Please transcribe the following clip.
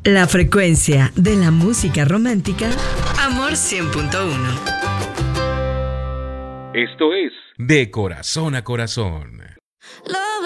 La frecuencia de la música romántica, Amor 100.1. Esto es De Corazón a Corazón.